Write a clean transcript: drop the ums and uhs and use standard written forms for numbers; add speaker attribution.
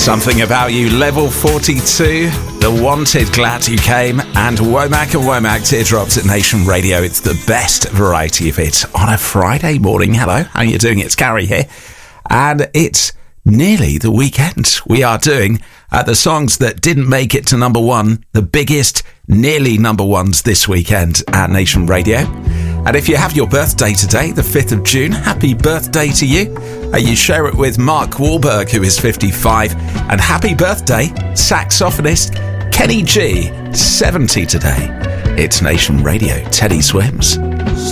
Speaker 1: Something About You, Level 42, The Wanted, Glad You Came, and Womack and Womack, Teardrops at Nation Radio. It's the best variety of hits on a Friday morning. Hello, how are you doing? It's Gary here. And it's nearly the weekend. We are doing the songs that didn't make it to number one, the biggest nearly number ones this weekend at Nation Radio. And if you have your birthday today, the 5th of June, happy birthday to you. You share it with Mark Wahlberg, who is 55. And happy birthday, saxophonist Kenny G, 70 today. It's Nation Radio. Teddy Swims.